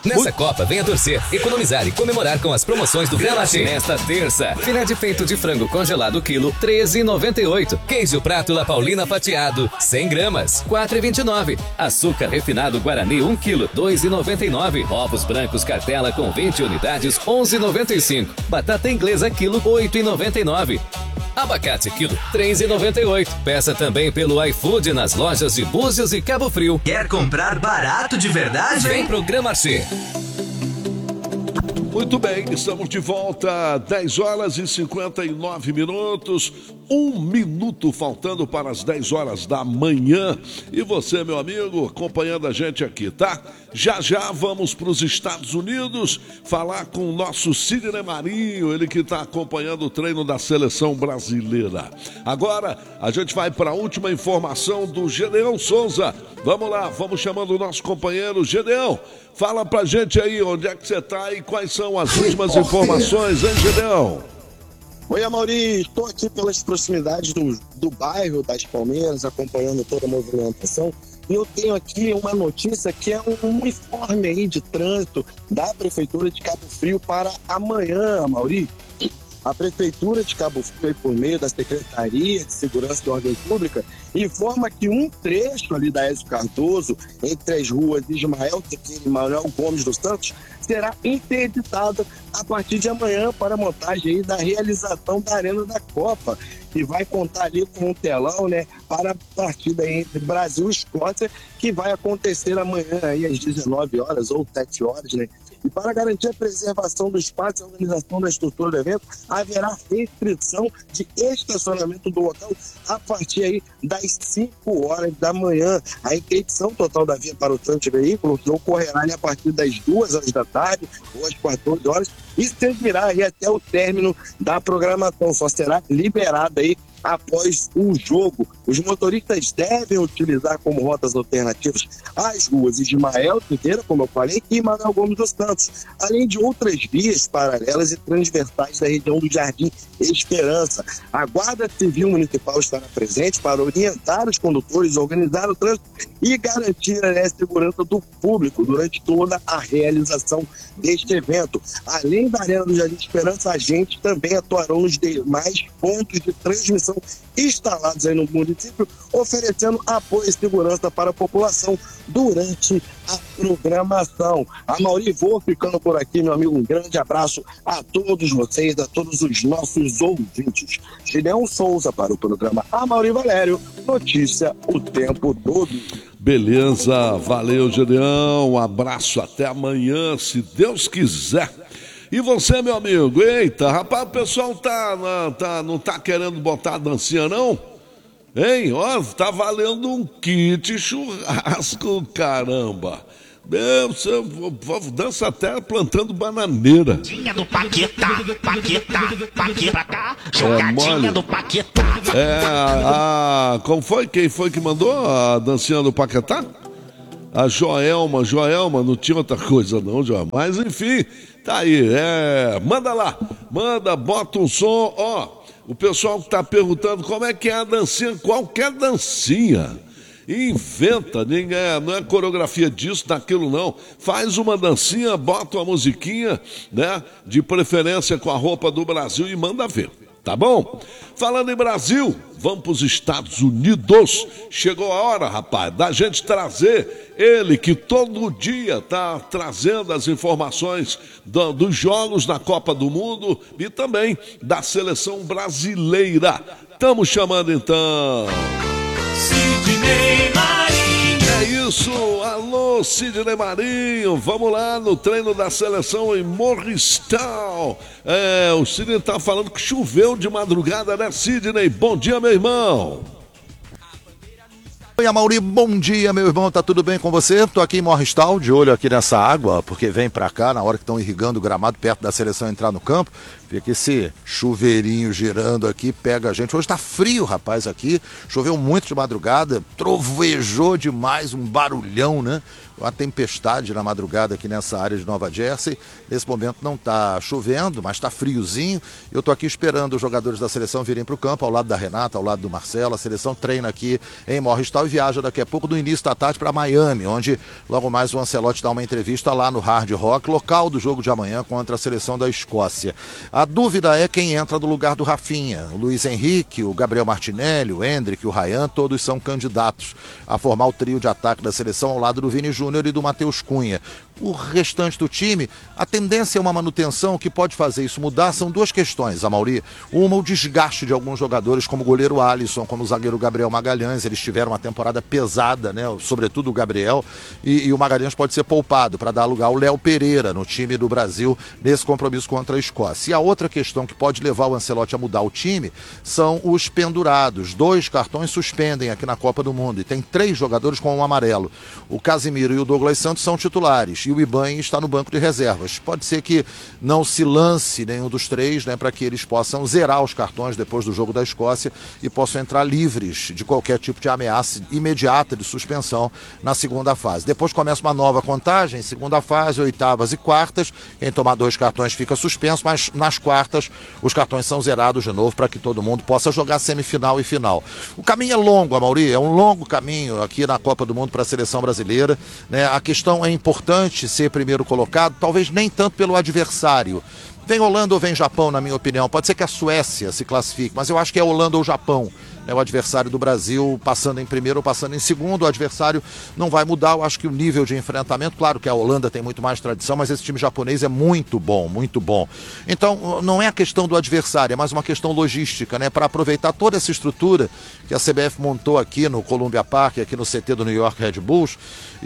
Nessa Copa, venha torcer, economizar e comemorar com as promoções do Gramache. Nesta terça, filé de peito de frango congelado quilo, R$13,98. Queijo prato La Paulina fatiado, 100 gramas, R$4,29. Açúcar refinado Guarani, 1 quilo, R$2,99. Ovos brancos Cartela com 20 unidades, R$11,95. Batata inglesa quilo, R$8,99. Abacate quilo, R$3,98. Peça também pelo iFood nas lojas de Búzios e Cabo Frio. Quer comprar barato de verdade? Vem pro Gramache. Muito bem, estamos de volta, 10 horas e 59 minutos, 1 minuto faltando para as 10 horas da manhã. E você, meu amigo, acompanhando a gente aqui, tá? Já já vamos para os Estados Unidos falar com o nosso Sidney Marinho, ele que está acompanhando o treino da seleção brasileira. Agora, a gente vai para a última informação do Gedeão Souza. Vamos lá, vamos chamando o nosso companheiro Gedeão. Fala pra gente aí onde é que você tá e quais são as últimas informações, hein, Gedeão? Oi, Amaury, estou aqui pelas proximidades do bairro das Palmeiras, acompanhando toda a movimentação. E eu tenho aqui uma notícia que é um uniforme aí de trânsito da Prefeitura de Cabo Frio para amanhã, Amaury. A Prefeitura de Cabo Frio, por meio da Secretaria de Segurança e Ordem Pública, informa que um trecho ali da Ézio Cardoso, entre as ruas Ismael Tequeira e Manuel Gomes dos Santos, será interditado a partir de amanhã para a montagem aí da realização da Arena da Copa, que vai contar ali com um telão, né, para a partida entre Brasil e Escócia, que vai acontecer amanhã aí às 19 horas ou 7 horas, né? E para garantir a preservação do espaço e a organização da estrutura do evento, haverá restrição de estacionamento do local a partir aí das 5 horas da manhã. A interdição total da via para o trânsito de veículos ocorrerá a partir das 2 horas da tarde ou às 14 horas e seguirá aí até o término da programação. Só será liberada aí após o jogo. Os motoristas devem utilizar como rotas alternativas as ruas Ismael Tequeira, como eu falei, e Manuel Gomes dos Santos, além de outras vias paralelas e transversais da região do Jardim Esperança. A Guarda Civil Municipal estará presente para orientar os condutores, organizar o trânsito e garantir a segurança do público durante toda a realização deste evento. Além da Arena do Jardim Esperança, agentes também atuarão nos demais pontos de transmissão instalados aí no município, oferecendo apoio e segurança para a população durante a programação. Amaury, vou ficando por aqui, meu amigo. Um grande abraço a todos vocês, a todos os nossos ouvintes. Gideão Souza para o programa Amaury Valério, notícia o tempo todo. Beleza, valeu, Gedeão. Um abraço, até amanhã, se Deus quiser. E você, meu amigo? Eita, rapaz, o pessoal não tá querendo botar a dancinha, não? Hein? Ó, tá valendo um kit churrasco, caramba. Dança até plantando bananeira. Jogadinha do Paquetá, pra cá, jogadinha do Paquetá. Como foi? Quem foi que mandou a dancinha do Paquetá? A Joelma, não tinha outra coisa não, Joelma. Mas enfim, tá aí, manda lá, bota um som, ó. O pessoal que tá perguntando como é que é a dancinha, qualquer dancinha. Inventa, não é coreografia disso, daquilo não. Faz uma dancinha, bota uma musiquinha, né? De preferência com a roupa do Brasil e manda ver. Tá bom? Falando em Brasil, vamos para os Estados Unidos. Chegou a hora, rapaz, da gente trazer ele que todo dia tá trazendo as informações dos jogos da Copa do Mundo e também da seleção brasileira. Estamos chamando então Sidney Marinho. É isso, alô Sidney Marinho, vamos lá no treino da seleção em Morristown. O Sidney tá falando que choveu de madrugada, né, Sidney? Bom dia, meu irmão. Oi, Amaury, bom dia, meu irmão, tá tudo bem com você? Tô aqui em Morristown, de olho aqui nessa água, porque vem pra cá, na hora que estão irrigando o gramado, perto da seleção entrar no campo, fica esse chuveirinho girando aqui, pega a gente. Hoje tá frio, rapaz, aqui, choveu muito de madrugada, trovejou demais, um barulhão, né? uma tempestade na madrugada aqui nessa área de Nova Jersey. Nesse momento não está chovendo, mas está friozinho. Eu estou aqui esperando os jogadores da seleção virem para o campo, ao lado da Renata, ao lado do Marcelo. A seleção treina aqui em Morristown e viaja daqui a pouco, no início da tarde, para Miami, onde logo mais o Ancelotti dá uma entrevista lá no Hard Rock, local do jogo de amanhã contra a seleção da Escócia. A dúvida é quem entra no lugar do Rafinha. O Luiz Henrique, o Gabriel Martinelli, o Endrick, o Ryan, todos são candidatos a formar o trio de ataque da seleção ao lado do Vini Júnior e do Matheus Cunha. O restante do time, a tendência é uma manutenção. Que pode fazer isso mudar são duas questões, Amaury. Uma, o desgaste de alguns jogadores, como o goleiro Alisson, como o zagueiro Gabriel Magalhães. Eles tiveram uma temporada pesada, né? Sobretudo o Gabriel, e o Magalhães pode ser poupado para dar lugar ao Léo Pereira no time do Brasil nesse compromisso contra a Escócia. E a outra questão que pode levar o Ancelotti a mudar o time são os pendurados. 2 cartões suspendem aqui na Copa do Mundo e tem 3 jogadores com um amarelo. O Casimiro e o Douglas Santos são titulares e o Ibanha está no banco de reservas. Pode ser que não se lance nenhum dos 3, né, para que eles possam zerar os cartões depois do jogo da Escócia e possam entrar livres de qualquer tipo de ameaça imediata de suspensão na segunda fase. Depois começa uma nova contagem, segunda fase, oitavas e quartas. Quem tomar 2 cartões fica suspenso, mas nas quartas os cartões são zerados de novo para que todo mundo possa jogar semifinal e final. O caminho é longo, Amaury, é um longo caminho aqui na Copa do Mundo para a seleção brasileira, né? A questão é importante ser primeiro colocado, talvez nem tanto pelo adversário. Vem Holanda ou vem Japão, na minha opinião. Pode ser que a Suécia se classifique, mas eu acho que é Holanda ou Japão. O adversário do Brasil passando em primeiro ou passando em segundo, o adversário não vai mudar. Eu acho que o nível de enfrentamento, claro que a Holanda tem muito mais tradição, mas esse time japonês é muito bom, muito bom. Então não é a questão do adversário, é mais uma questão logística, né? Para aproveitar toda essa estrutura que a CBF montou aqui no Columbia Park, aqui no CT do New York Red Bulls,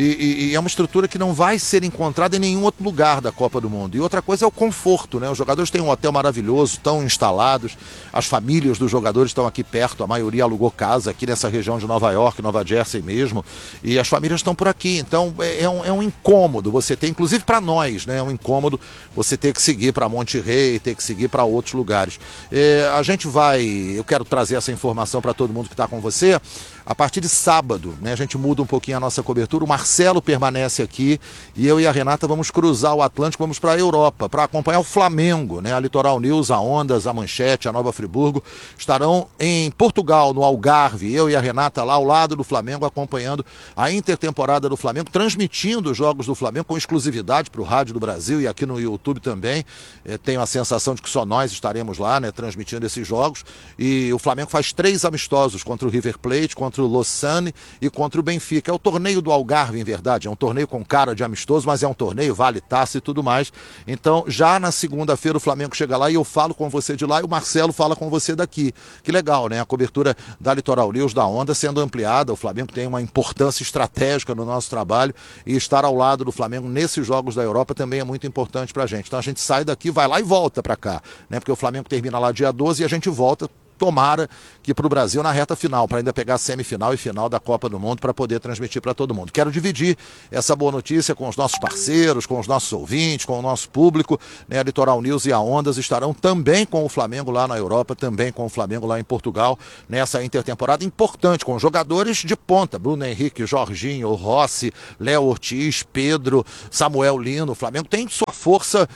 e é uma estrutura que não vai ser encontrada em nenhum outro lugar da Copa do Mundo. E outra coisa é o conforto, né? Os jogadores têm um hotel maravilhoso, estão instalados, as famílias dos jogadores estão aqui perto, a maioria alugou casa aqui nessa região de Nova York, Nova Jersey mesmo, e as famílias estão por aqui. Então é um incômodo você ter, inclusive para nós, né? É um incômodo você ter que seguir para Monte Rei, ter que seguir para outros lugares. A gente vai, eu quero trazer essa informação para todo mundo que está com você. A partir de sábado, né, a gente muda um pouquinho a nossa cobertura. O Marcelo permanece aqui e eu e a Renata vamos cruzar o Atlântico, vamos para a Europa para acompanhar o Flamengo, né? A Litoral News, a Ondas, a Manchete, a Nova Friburgo estarão em Portugal, no Algarve. Eu e a Renata lá ao lado do Flamengo, acompanhando a intertemporada do Flamengo, transmitindo os jogos do Flamengo com exclusividade para o Rádio do Brasil e aqui no YouTube também. Tenho a sensação de que só nós estaremos lá, né, transmitindo esses jogos. E o Flamengo faz 3 amistosos contra o River Plate, contra o Lausanne e contra o Benfica. É o torneio do Algarve, em verdade. É um torneio com cara de amistoso, mas é um torneio, vale taça e tudo mais. Então, já na segunda-feira o Flamengo chega lá e eu falo com você de lá e o Marcelo fala com você daqui. Que legal, né? A cobertura da Litoral News, da Onda, sendo ampliada. O Flamengo tem uma importância estratégica no nosso trabalho e estar ao lado do Flamengo nesses jogos da Europa também é muito importante pra gente. Então a gente sai daqui, vai lá e volta pra cá, né? Porque o Flamengo termina lá dia 12 e a gente volta, tomara que para o Brasil na reta final, para ainda pegar a semifinal e final da Copa do Mundo para poder transmitir para todo mundo. Quero dividir essa boa notícia com os nossos parceiros, com os nossos ouvintes, com o nosso público, né? A Litoral News e a Ondas estarão também com o Flamengo lá na Europa, também com o Flamengo lá em Portugal, nessa intertemporada importante, com jogadores de ponta, Bruno Henrique, Jorginho, Rossi, Léo Ortiz, Pedro, Samuel Lino. O Flamengo tem sua força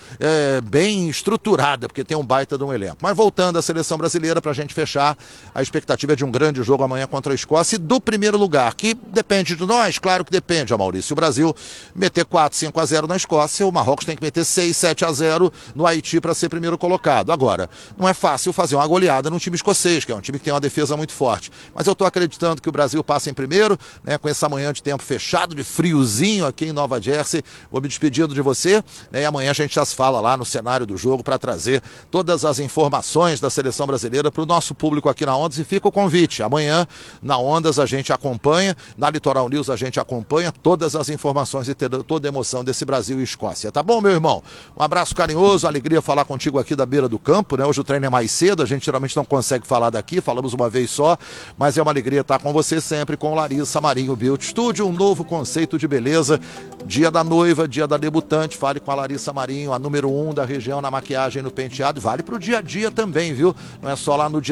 bem estruturada, porque tem um baita de um elenco. Mas voltando à seleção brasileira, para a gente fechar, a expectativa é de um grande jogo amanhã contra a Escócia e do primeiro lugar, que depende de nós, claro que depende, Maurício. Se o Brasil meter 4-5-0 na Escócia, o Marrocos tem que meter 6-7-0 no Haiti para ser primeiro colocado. Agora, não é fácil fazer uma goleada num time escocês, que é um time que tem uma defesa muito forte. Mas eu estou acreditando que o Brasil passa em primeiro, né, com essa manhã de tempo fechado, de friozinho aqui em Nova Jersey. Vou me despedindo de você, né, e amanhã a gente já se fala lá no cenário do jogo para trazer todas as informações da seleção brasileira para o nosso público aqui na Ondas, e fica o convite. Amanhã na Ondas a gente acompanha, na Litoral News a gente acompanha todas as informações e toda a emoção desse Brasil e Escócia. Tá bom, meu irmão? Um abraço carinhoso, alegria falar contigo aqui da beira do campo, né? Hoje o treino é mais cedo, a gente geralmente não consegue falar daqui, falamos uma vez só, mas é uma alegria estar com você sempre, com Larissa Marinho Beauty Studio, um novo conceito de beleza, dia da noiva, dia da debutante. Fale com a Larissa Marinho, a número 1 da região na maquiagem e no penteado, vale pro dia a dia também, viu? Não é só lá no dia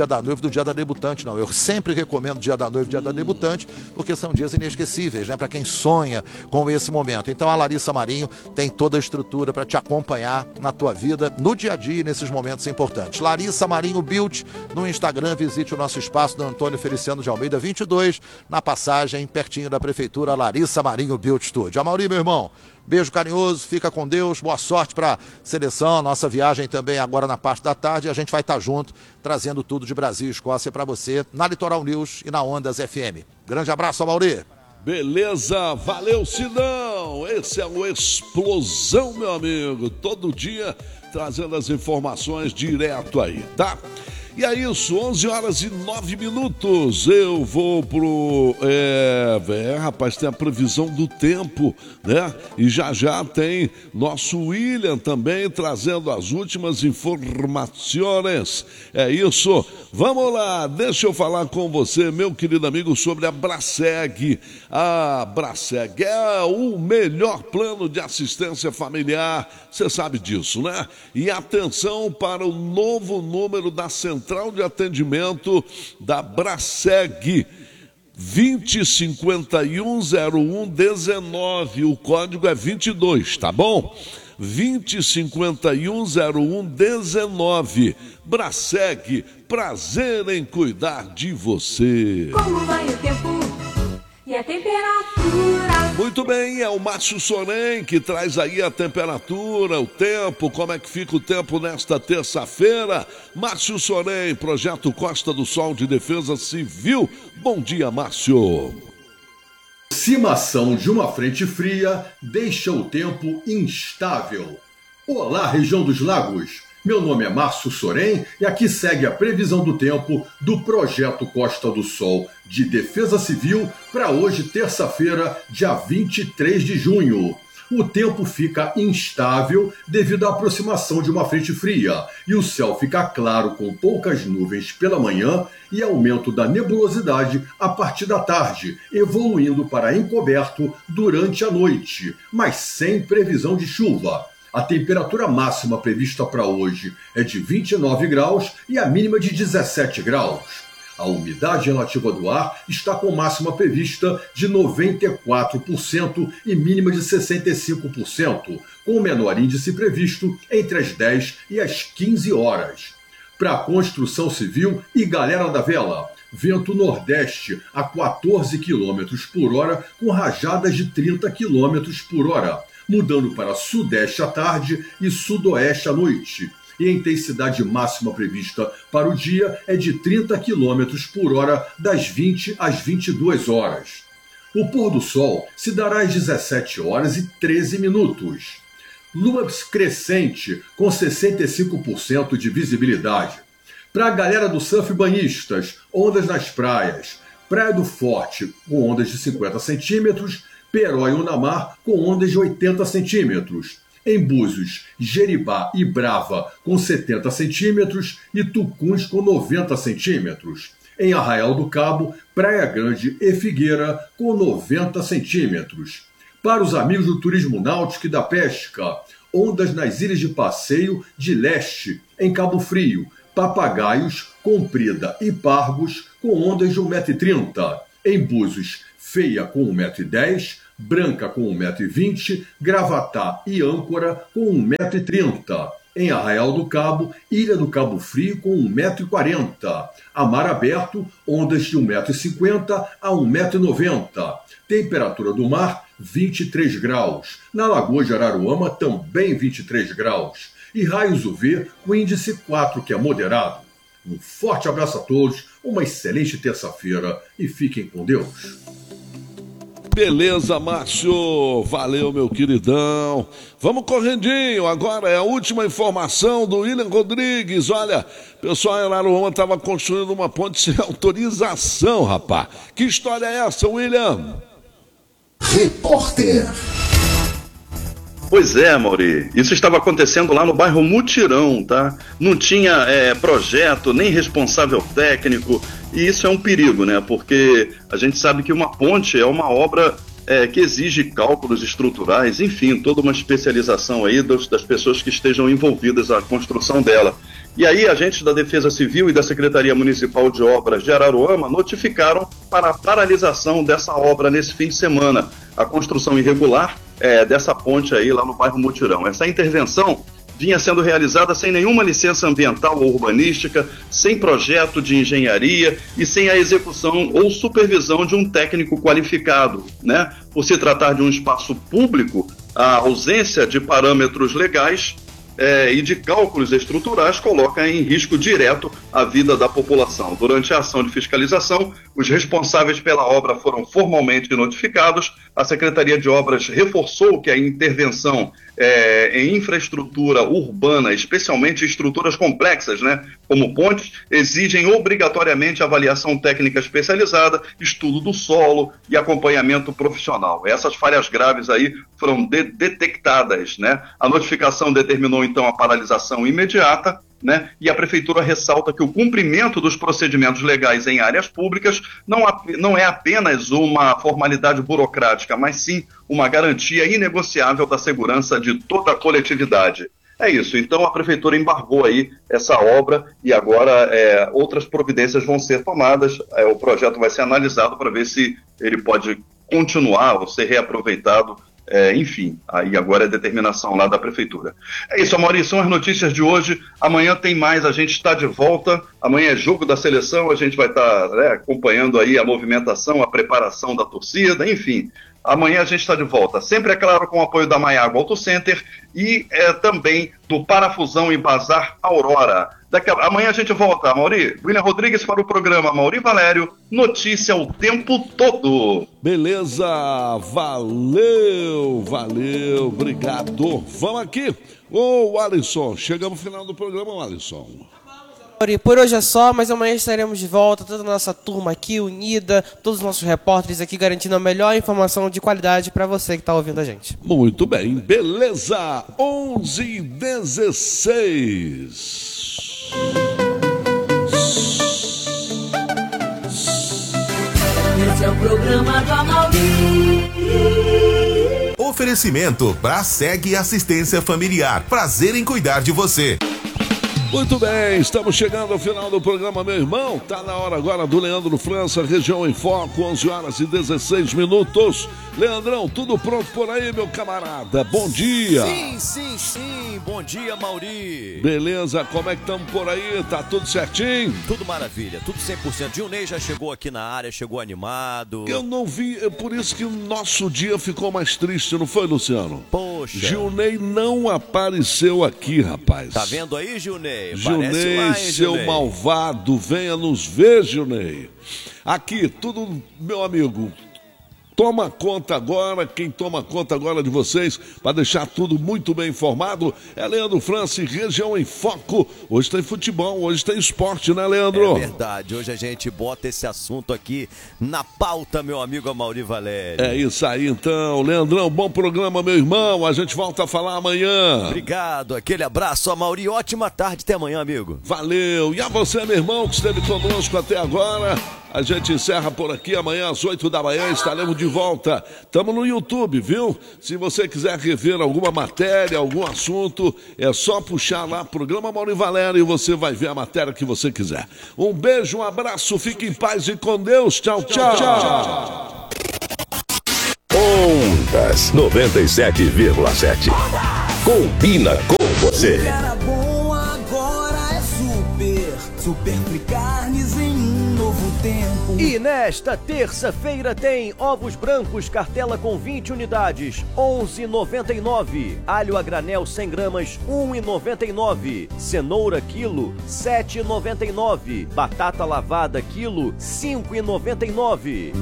dia da noiva e do dia da debutante, não. Eu sempre recomendo dia da noiva e dia da debutante, porque são dias inesquecíveis, né? Para quem sonha com esse momento. Então a Larissa Marinho tem toda a estrutura para te acompanhar na tua vida, no dia a dia, nesses momentos importantes. Larissa Marinho Beauty, no Instagram, visite o nosso espaço do Antônio Feliciano de Almeida 22, na passagem, pertinho da prefeitura, Larissa Marinho Beauty Studio. Amaury, meu irmão, beijo carinhoso, fica com Deus, boa sorte para a seleção, nossa viagem também agora na parte da tarde, a gente vai estar junto, trazendo tudo de Brasil e Escócia para você, na Litoral News e na Ondas FM. Grande abraço, Amaury. Beleza, valeu Sidão, esse é o Explosão, meu amigo, todo dia trazendo as informações direto aí, tá? E é isso, 11h09, eu vou pro... rapaz, tem a previsão do tempo, né? E já tem nosso William também trazendo as últimas informações. É isso, vamos lá, deixa eu falar com você, meu querido amigo, sobre a Braseg. A Braseg é o melhor plano de assistência familiar, você sabe disso, né? E atenção para o novo número da Central de Atendimento da Braseg, 20510119, o código é 22, tá bom? 20510119, Braseg, prazer em cuidar de você. Como vai o tempo e a temperatura? Muito bem, é o Márcio Soren que traz aí a temperatura, o tempo, como é que fica o tempo nesta terça-feira. Márcio Soren, Projeto Costa do Sol de Defesa Civil. Bom dia, Márcio. Aproximação de uma frente fria deixa o tempo instável. Olá, região dos lagos. Meu nome é Márcio Soren e aqui segue a previsão do tempo do Projeto Costa do Sol de Defesa Civil para hoje, terça-feira, dia 23 de junho. O tempo fica instável devido à aproximação de uma frente fria e o céu fica claro com poucas nuvens pela manhã e aumento da nebulosidade a partir da tarde, evoluindo para encoberto durante a noite, mas sem previsão de chuva. A temperatura máxima prevista para hoje é de 29 graus e a mínima de 17 graus. A umidade relativa do ar está com máxima prevista de 94% e mínima de 65%, com o menor índice previsto entre as 10 e as 15 horas. Para a construção civil e galera da vela, vento nordeste a 14 km por hora com rajadas de 30 km por hora, mudando para sudeste à tarde e sudoeste à noite. E a intensidade máxima prevista para o dia é de 30 km por hora das 20 às 22 horas. O pôr do sol se dará às 17 horas e 13 minutos. Lua crescente com 65% de visibilidade. Para a galera do surf banhistas, ondas nas praias. Praia do Forte com ondas de 50 centímetros, Peró e Unamar com ondas de 80 centímetros. Em Búzios, Jeribá e Brava com 70 centímetros e Tucuns com 90 centímetros. Em Arraial do Cabo, Praia Grande e Figueira com 90 centímetros. Para os amigos do turismo náutico e da pesca, ondas nas ilhas de passeio de leste, em Cabo Frio, Papagaios, Comprida e Pargos com ondas de 1,30 m. Em Búzios, Feia com 1,10 m, Branca com 1,20 m, Gravatá e Âncora com 1,30 m. Em Arraial do Cabo, Ilha do Cabo Frio com 1,40 m. A mar aberto, ondas de 1,50 m a 1,90 m. Temperatura do mar, 23 graus. Na Lagoa de Araruama, também 23 graus. E raios UV com índice 4, que é moderado. Um forte abraço a todos, uma excelente terça-feira e fiquem com Deus. Beleza, Márcio, valeu, meu queridão. Vamos correndinho, agora é a última informação do William Rodrigues. Olha, pessoal, em Araruama estava construindo uma ponte sem autorização, rapaz. Que história é essa, William? Repórter. Pois é, Amaury, isso estava acontecendo lá no bairro Mutirão, tá? Não tinha projeto, nem responsável técnico, e isso é um perigo, né? Porque a gente sabe que uma ponte é uma obra que exige cálculos estruturais, enfim, toda uma especialização aí das pessoas que estejam envolvidas na construção dela. E aí, agentes da Defesa Civil e da Secretaria Municipal de Obras de Araruama notificaram para a paralisação dessa obra nesse fim de semana, a construção irregular dessa ponte aí lá no bairro Mutirão. Essa intervenção vinha sendo realizada sem nenhuma licença ambiental ou urbanística, sem projeto de engenharia e sem a execução ou supervisão de um técnico qualificado, né? Por se tratar de um espaço público, a ausência de parâmetros legais e de cálculos estruturais coloca em risco direto a vida da população. Durante a ação de fiscalização, os responsáveis pela obra foram formalmente notificados. A Secretaria de Obras reforçou que a intervenção em infraestrutura urbana, especialmente estruturas complexas, né, como pontes, exigem obrigatoriamente avaliação técnica especializada, estudo do solo e acompanhamento profissional. Essas falhas graves aí foram detectadas, né? A notificação determinou então a paralisação imediata, né? E a Prefeitura ressalta que o cumprimento dos procedimentos legais em áreas públicas não é apenas uma formalidade burocrática, mas sim uma garantia inegociável da segurança de toda a coletividade. É isso, então a Prefeitura embargou aí essa obra e agora outras providências vão ser tomadas, o projeto vai ser analisado para ver se ele pode continuar ou ser reaproveitado. Enfim, aí agora é determinação lá da Prefeitura. É isso, Amaury, são as notícias de hoje. Amanhã tem mais, a gente está de volta. Amanhã é jogo da seleção, a gente vai estar acompanhando aí a movimentação, a preparação da torcida, enfim. Amanhã a gente está de volta. Sempre, é claro, com o apoio da Maiago Auto Center e também do Parafusão e Bazar Aurora. Amanhã a gente volta, Amaury. William Rodrigues para o programa Amaury Valério. Notícia o tempo todo. Beleza, valeu, obrigado. Vamos aqui. Ô, Alisson, chegamos no final do programa, Alisson. Por hoje é só, mas amanhã estaremos de volta, toda a nossa turma aqui unida, todos os nossos repórteres aqui garantindo a melhor informação de qualidade para você que está ouvindo a gente. Muito bem, beleza, 11h16. Esse é o programa do Amaury. Oferecimento Braseg Assistência Familiar. Prazer em cuidar de você. Muito bem, estamos chegando ao final do programa, meu irmão. Tá na hora agora do Leandro França, Região em Foco, 11h16. Leandrão, tudo pronto por aí, meu camarada? Bom dia. Sim. Bom dia, Mauri. Beleza, como é que estamos por aí? Tá tudo certinho? Tudo maravilha, tudo 100%. Gilney já chegou aqui na área, chegou animado. Eu não vi, é por isso que o nosso dia ficou mais triste, não foi, Luciano? Poxa. Gilney não apareceu aqui, rapaz. Tá vendo aí, Gilney? Gilney, lá, seu Gilney? Malvado, venha nos ver, Gilney. Aqui, tudo, meu amigo, toma conta agora, quem toma conta agora de vocês, para deixar tudo muito bem informado, é Leandro França, Região em Foco. Hoje tem futebol, hoje tem esporte, né, Leandro? É verdade, hoje a gente bota esse assunto aqui na pauta, meu amigo Amaury Valério. É isso aí, então. Leandrão, bom programa, meu irmão. A gente volta a falar amanhã. Obrigado, aquele abraço, Amaury. Ótima tarde, até amanhã, amigo. Valeu. E a você, meu irmão, que esteve conosco até agora. A gente encerra por aqui, amanhã às 8 da manhã estaremos de volta. Estamos no YouTube, viu? Se você quiser rever alguma matéria, algum assunto, é só puxar lá, Programa Amaury Valério, e você vai ver a matéria que você quiser. Um beijo, um abraço, fique em paz e com Deus. Tchau, tchau. Ondas 97,7. Combina com você. Era bom, agora é super Free Carnes em um novo tempo. E nesta terça-feira tem ovos brancos, cartela com 20 unidades, 11,99. Alho a granel 100 gramas, 1,99. Cenoura quilo, 7,99. Batata lavada quilo, 5,99.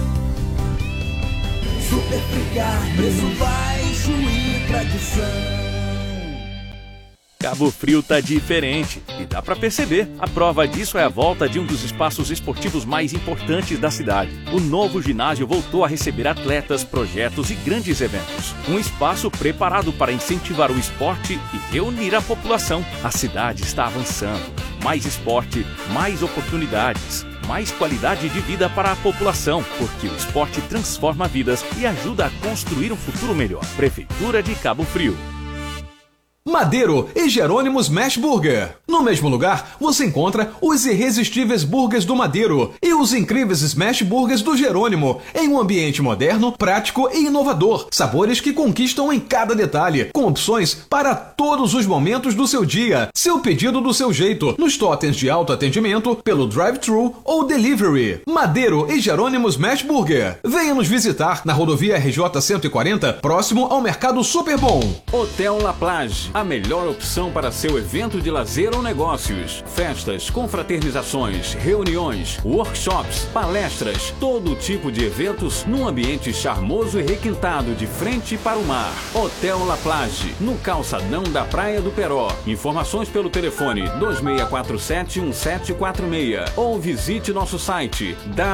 Super Free Carnes, preço baixo e tradição. Cabo Frio tá diferente e dá pra perceber. A prova disso é a volta de um dos espaços esportivos mais importantes da cidade. O novo ginásio voltou a receber atletas, projetos e grandes eventos. Um espaço preparado para incentivar o esporte e reunir a população. A cidade está avançando. Mais esporte, mais oportunidades, mais qualidade de vida para a população, porque o esporte transforma vidas e ajuda a construir um futuro melhor. Prefeitura de Cabo Frio. Madeiro e Jerônimo Smash Burger. No mesmo lugar, você encontra os irresistíveis burgers do Madeiro e os incríveis Smash Burgers do Jerônimo, em um ambiente moderno, prático e inovador. Sabores que conquistam em cada detalhe, com opções para todos os momentos do seu dia. Seu pedido do seu jeito, nos totens de autoatendimento, pelo drive-thru ou delivery. Madeiro e Jerônimo Smash Burger. Venha nos visitar na rodovia RJ 140, próximo ao Mercado Super Bom. Hotel La Plage, a melhor opção para seu evento de lazer ou negócios. Festas, confraternizações, reuniões, workshops, palestras, todo tipo de eventos num ambiente charmoso e requintado de frente para o mar. Hotel La Plage, no calçadão da Praia do Peró. Informações pelo telefone 2647-1746 ou visite nosso site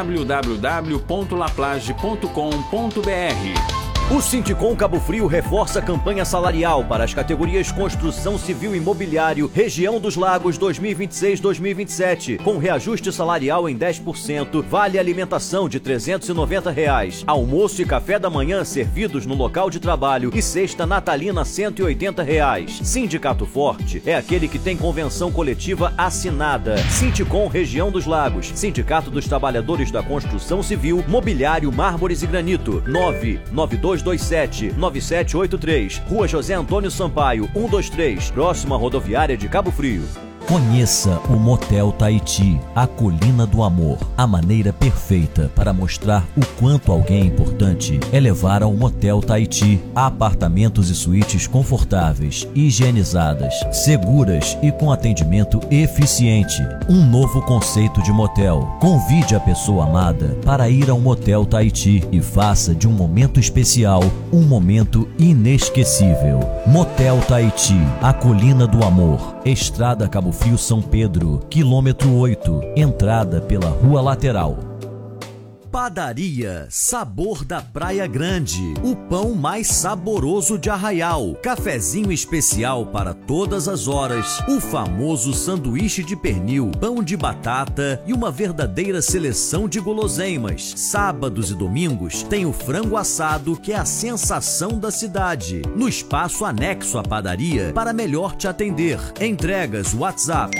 www.laplage.com.br. O Sindicom Cabo Frio reforça a campanha salarial para as categorias Construção Civil e Imobiliário Região dos Lagos 2026-2027, com reajuste salarial em 10%, vale alimentação de R$ 390, almoço e café da manhã servidos no local de trabalho e cesta natalina R$ 180. Sindicato Forte é aquele que tem convenção coletiva assinada. Sindicom Região dos Lagos, Sindicato dos Trabalhadores da Construção Civil, Mobiliário, Mármores e Granito, 99227-9783, Rua José Antônio Sampaio, 123, próxima rodoviária de Cabo Frio. Conheça o Motel Tahiti, a colina do amor. A maneira perfeita para mostrar o quanto alguém é importante é levar ao Motel Tahiti. Apartamentos e suítes confortáveis, higienizadas, seguras e com atendimento eficiente. Um novo conceito de motel. Convide a pessoa amada para ir ao Motel Tahiti e faça de um momento especial um momento inesquecível. Motel Tahiti, a colina do amor. Estrada Cabo Frio São Pedro, quilômetro 8, entrada pela rua lateral. Padaria Sabor da Praia Grande, o pão mais saboroso de Arraial, cafezinho especial para todas as horas, o famoso sanduíche de pernil, pão de batata e uma verdadeira seleção de guloseimas. Sábados e domingos tem o frango assado, que é a sensação da cidade, no espaço anexo à padaria para melhor te atender. Entregas WhatsApp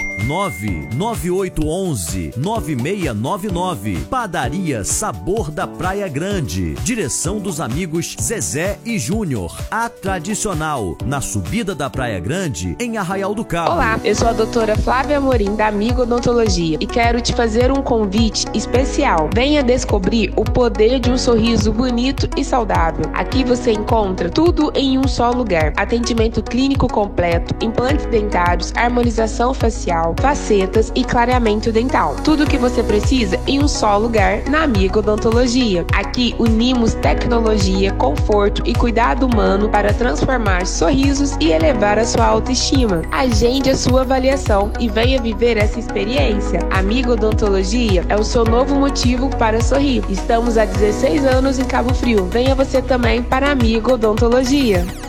99811-9699. Padaria Sabor da Praia Grande, direção dos amigos Zezé e Júnior. A tradicional, na subida da Praia Grande, em Arraial do Cabo. Olá, eu sou a doutora Flávia Amorim, da Amigo Odontologia, e quero te fazer um convite especial. Venha descobrir o poder de um sorriso bonito e saudável. Aqui você encontra tudo em um só lugar. Atendimento clínico completo, implantes dentários, harmonização facial, facetas e clareamento dental. Tudo o que você precisa em um só lugar, na Amigo Odontologia. Aqui unimos tecnologia, conforto e cuidado humano para transformar sorrisos e elevar a sua autoestima. Agende a sua avaliação e venha viver essa experiência. Amigo Odontologia é o seu novo motivo para sorrir. Estamos há 16 anos em Cabo Frio. Venha você também para Amigo Odontologia.